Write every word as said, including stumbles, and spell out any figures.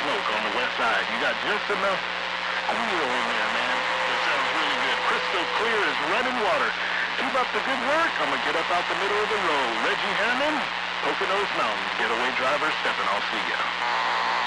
smoke on the west side. You got just enough cool in there, man. That sounds really good. Crystal clear as running water. Keep up the good work. I'm going to get up out the middle of the road. Reggie Hammond, Poconos Mountain. Getaway driver stepping. I'll see ya.